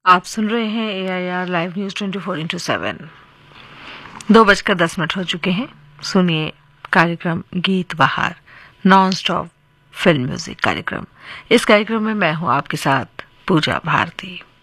आप सुन रहे हैं AIR लाइव न्यूज 24/7। 2:10 हो चुके हैं। सुनिए कार्यक्रम गीत बहार, नॉन स्टॉप फिल्म म्यूजिक कार्यक्रम। इस कार्यक्रम में मैं हूं आपके साथ पूजा भारती।